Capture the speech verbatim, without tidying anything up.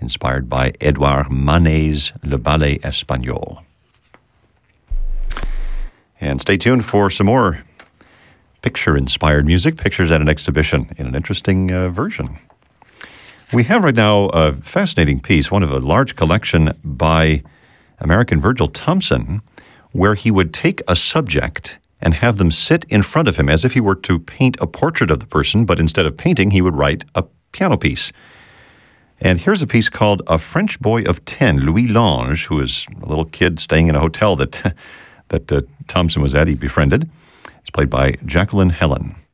inspired by Edouard Manet's Le Ballet Espagnol. And stay tuned for some more picture-inspired music, pictures at an exhibition in an interesting uh, version. We have right now a fascinating piece, one of a large collection by American Virgil Thomson, where he would take a subject and have them sit in front of him as if he were to paint a portrait of the person, but instead of painting, he would write a piano piece. And here's a piece called A French Boy of Ten, Louis Lange, who is a little kid staying in a hotel that, that uh, Thomson was at, he befriended. It's played by Jacqueline Helen.